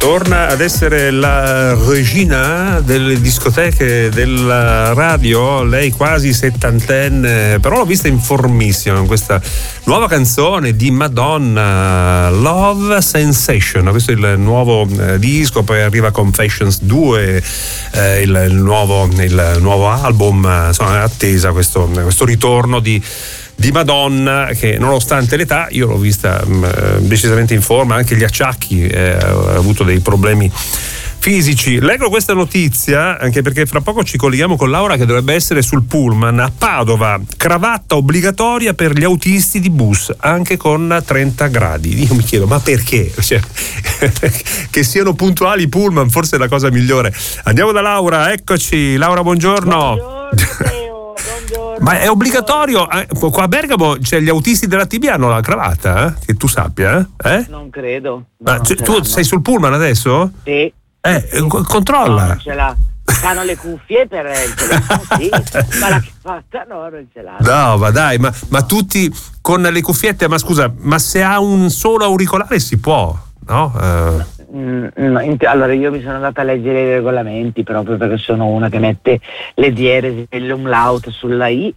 Torna ad essere la regina delle discoteche della radio, lei quasi settantenne, però l'ho vista in formissima in questa nuova canzone di Madonna, Love Sensation. Questo è il nuovo disco, poi arriva Confessions 2, il nuovo album. Insomma, è attesa questo ritorno di Madonna, che nonostante l'età, io l'ho vista decisamente in forma, anche gli acciacchi, ha avuto dei problemi fisici. Leggo questa notizia anche perché fra poco ci colleghiamo con Laura, che dovrebbe essere sul pullman a Padova, cravatta obbligatoria per gli autisti di bus anche con 30 gradi. Io mi chiedo, ma perché? Cioè, che siano puntuali i pullman forse è la cosa migliore. Andiamo da Laura, eccoci. Laura, buongiorno. Ma è obbligatorio? Qua a Bergamo, cioè, gli autisti della TB hanno la cravatta, che tu sappia? Non credo. Ma tu sei sul pullman adesso? Sì. Controlla. No, non ce l'ha. Hanno le cuffie per il telefono, sì, ma la cravatta no, non ce l'ha. No, ma dai, ma tutti con le cuffiette, ma scusa, ma se ha un solo auricolare si può, no? Allora io mi sono andata a leggere i regolamenti proprio perché sono una che mette le dieresi e l'umlaut sulla I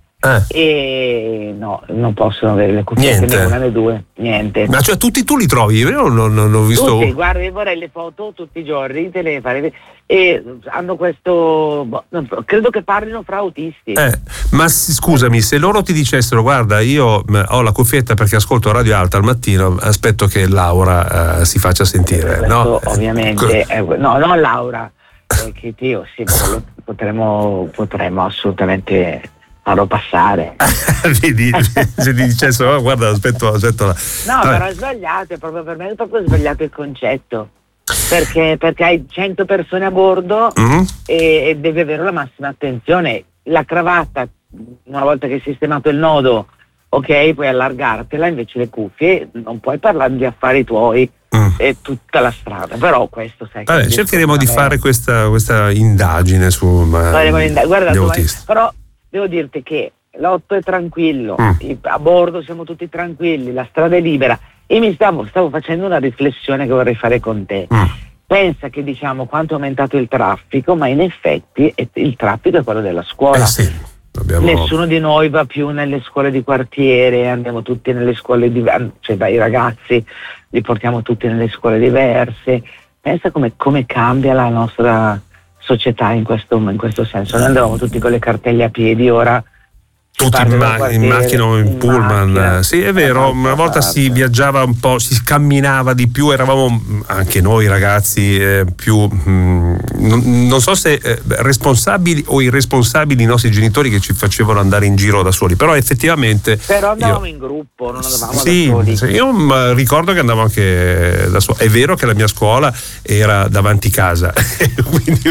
e no, non possono avere le cuffiette né una né due, niente. Ma cioè tutti tu li trovi? Io non ho visto. Tutti, guarda, io vorrei le foto tutti i giorni, te le farei e hanno questo, credo che parlino fra autisti. Ma scusami, se loro ti dicessero guarda, io ho la cuffietta perché ascolto Radio Alta al mattino, aspetto che Laura si faccia sentire, no? Ovviamente, no, non Laura, che io sì, potremmo assolutamente farlo passare. Vedi, se ti dicessero guarda, aspetto la. No, però è sbagliato, proprio per me è proprio sbagliato il concetto. Perché hai 100 persone a bordo e devi avere la massima attenzione. La cravatta, una volta che hai sistemato il nodo, ok, puoi allargartela, invece le cuffie non puoi parlare di affari tuoi e tutta la strada. Però questo sai. Vabbè, cercheremo di fare questa indagine su guarda, autisti. Però devo dirti che l'8 è tranquillo, a bordo siamo tutti tranquilli, la strada è libera. E stavo facendo una riflessione che vorrei fare con te. Pensa che diciamo quanto è aumentato il traffico, ma in effetti il traffico è quello della scuola. Sì, nessuno di noi va più nelle scuole di quartiere, andiamo tutti nelle scuole cioè i ragazzi li portiamo tutti nelle scuole diverse. Pensa come cambia la nostra società in questo senso. Noi andavamo tutti con le cartelle a piedi, ora tutti in macchina o in pullman. Sì, è vero, una volta si viaggiava un po', si camminava di più, eravamo anche noi ragazzi più non so se responsabili o irresponsabili i nostri genitori che ci facevano andare in giro da soli, però effettivamente andavamo in gruppo, non andavamo da soli. Sì, io ricordo che andavo anche da solo. È vero che la mia scuola era davanti casa quindi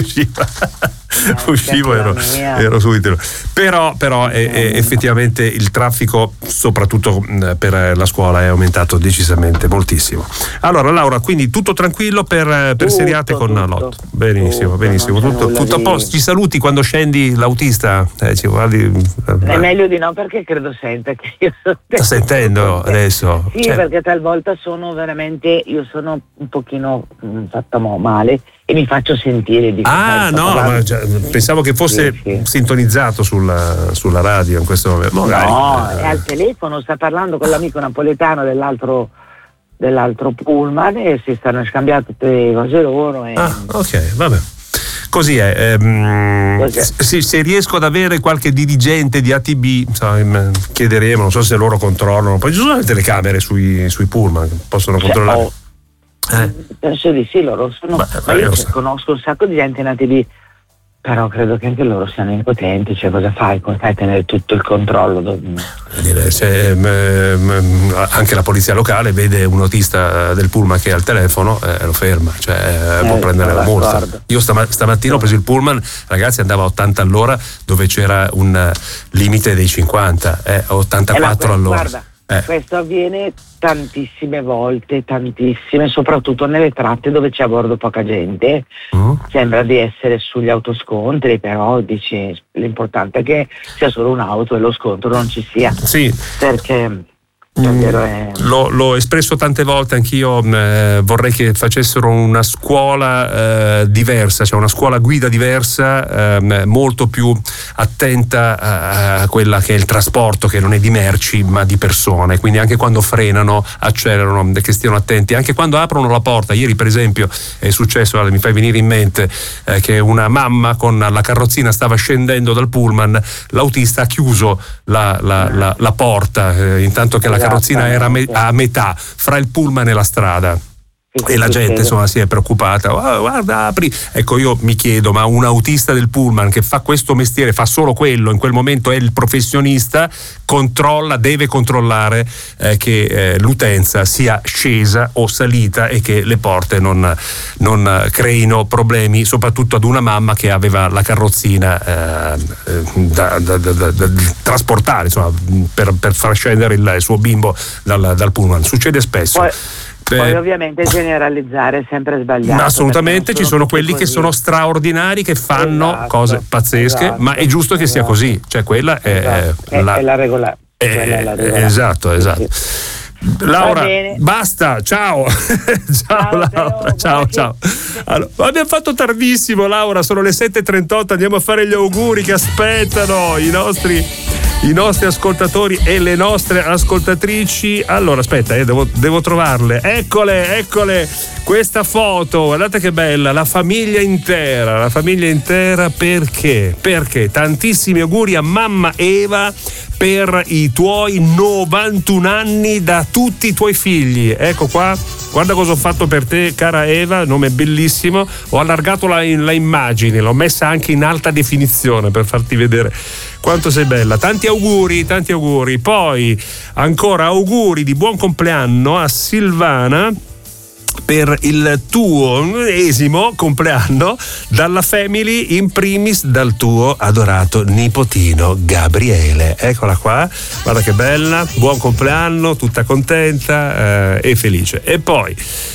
uscivo ero subito, però effettivamente il traffico soprattutto per la scuola è aumentato decisamente moltissimo. Allora Laura, quindi tutto tranquillo per Seriate con Lotto. Benissimo, tutto a posto. Ci saluti quando scendi l'autista? Ci guardi, è meglio di no, perché credo senta che io sta sentendo adesso? Sì, perché talvolta sono veramente, io sono un pochino fatta male e mi faccio sentire di pensavo che fosse sintonizzato sulla radio in questo momento. No, è al telefono, sta parlando con l'amico napoletano dell'altro pullman e si stanno scambiando tutte le cose loro. Ok, vabbè. Così è. Se riesco ad avere qualche dirigente di ATB, chiederemo, non so se loro controllano. Poi ci sono le telecamere sui pullman che possono controllare. Penso di sì, loro sono. Ma io conosco un sacco di gente in ATB, però credo che anche loro siano impotenti. Cioè, cosa fai? Come fai a tenere tutto il controllo? Anche la polizia locale vede un autista del pullman che è al telefono, lo ferma, può prendere la multa. Io stamattina ho preso il pullman, ragazzi, andava a 80 all'ora dove c'era un limite dei 50, 84 all'ora. Guarda, questo avviene tantissime volte, soprattutto nelle tratte dove c'è a bordo poca gente. Sembra di essere sugli autoscontri, però l'importante è che sia solo un'auto e lo scontro non ci sia. Sì. Perché L'ho espresso tante volte anch'io, vorrei che facessero una scuola diversa, cioè una scuola guida diversa, molto più attenta a quella che è il trasporto, che non è di merci ma di persone, quindi anche quando frenano, accelerano, che stiano attenti, anche quando aprono la porta. Ieri per esempio è successo, mi fai venire in mente che una mamma con la carrozzina stava scendendo dal pullman, l'autista ha chiuso la porta, intanto che la carrozzina era a metà fra il pullman e la strada. E la gente insomma si è preoccupata, guarda, apri. Ecco, io mi chiedo, ma un autista del pullman che fa questo mestiere, fa solo quello, in quel momento è il professionista, deve controllare che l'utenza sia scesa o salita e che le porte non creino problemi, soprattutto ad una mamma che aveva la carrozzina da trasportare, insomma, per far scendere il suo bimbo dal pullman. Succede spesso. Poi ovviamente generalizzare è sempre sbagliato. Assolutamente, ci sono quelli che sono straordinari, che fanno cose pazzesche, ma è giusto che sia così, cioè quella è la regola. Esatto. Laura, basta, ciao. Ciao Laura, ciao. Allora, abbiamo fatto tardissimo, Laura, sono le 7:38, andiamo a fare gli auguri che aspettano i nostri ascoltatori e le nostre ascoltatrici. Allora aspetta, devo trovarle. Eccole, questa foto, guardate che bella, la famiglia intera, perché tantissimi auguri a mamma Eva per i tuoi 91 anni da tutti i tuoi figli. Ecco qua, guarda cosa ho fatto per te, cara Eva, nome bellissimo. Ho allargato la immagine, l'ho messa anche in alta definizione per farti vedere quanto sei bella. Tanti auguri. Poi ancora auguri di buon compleanno a Silvana per il tuo 9° compleanno dalla family, in primis dal tuo adorato nipotino Gabriele. Eccola qua, guarda che bella, buon compleanno, tutta contenta e felice. E poi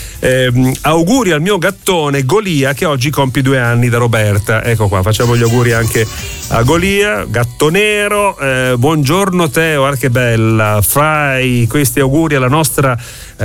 auguri al mio gattone Golia, che oggi compie 2 anni, da Roberta. Ecco qua, facciamo gli auguri anche a Golia, gatto nero. Buongiorno Teo, che bella, fai questi auguri alla nostra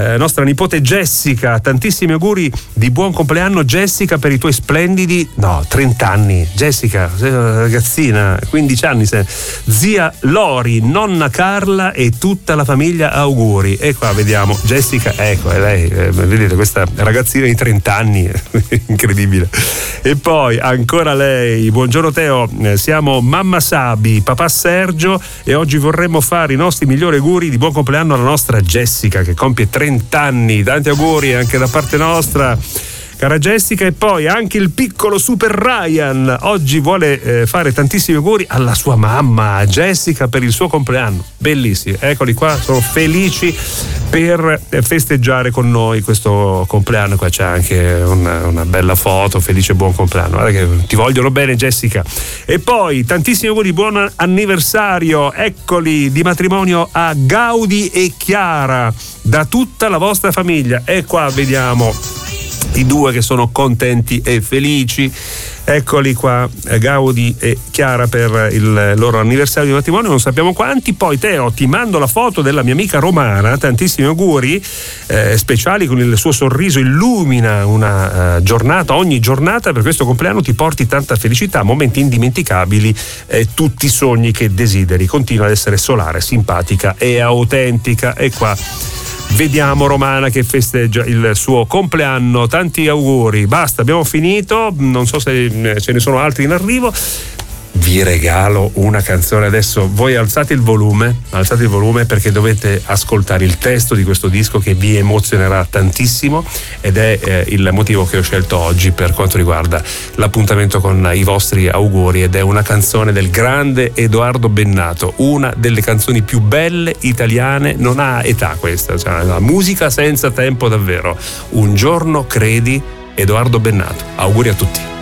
nipote Jessica. Tantissimi auguri di buon compleanno, Jessica, per i tuoi splendidi 30 anni. Jessica, sei una ragazzina, 15 anni sei. Zia Lori, nonna Carla e tutta la famiglia, auguri. E qua vediamo Jessica, ecco, è lei, vedete questa ragazzina di 30 anni, incredibile. E poi ancora lei, buongiorno Teo, siamo mamma Sabi, papà Sergio e oggi vorremmo fare i nostri migliori auguri di buon compleanno alla nostra Jessica che compie 30 anni. Tanti auguri anche da parte nostra, cara Jessica. E poi anche il piccolo Super Ryan oggi vuole fare tantissimi auguri alla sua mamma Jessica per il suo compleanno. Bellissimi, eccoli qua, sono felici per festeggiare con noi questo compleanno. Qua c'è anche una bella foto, felice buon compleanno, guarda che ti vogliono bene, Jessica. E poi tantissimi auguri, buon anniversario, eccoli, di matrimonio a Gaudi e Chiara da tutta la vostra famiglia. E qua vediamo i due che sono contenti e felici. Eccoli qua, Gaudi e Chiara per il loro anniversario di matrimonio, non sappiamo quanti. Poi Teo, ti mando la foto della mia amica Romana, tantissimi auguri speciali, con il suo sorriso illumina una giornata, ogni giornata. Per questo compleanno ti porti tanta felicità, momenti indimenticabili e tutti i sogni che desideri. Continua ad essere solare, simpatica e autentica. E qua vediamo Romana che festeggia il suo compleanno. Tanti auguri. Basta, abbiamo finito, non so se ce ne sono altri in arrivo. Vi regalo una canzone adesso. Voi alzate il volume perché dovete ascoltare il testo di questo disco che vi emozionerà tantissimo, ed è il motivo che ho scelto oggi per quanto riguarda l'appuntamento con i vostri auguri, ed è una canzone del grande Edoardo Bennato, una delle canzoni più belle italiane. Non ha età questa, cioè la musica senza tempo davvero. Un giorno credi, Edoardo Bennato. Auguri a tutti.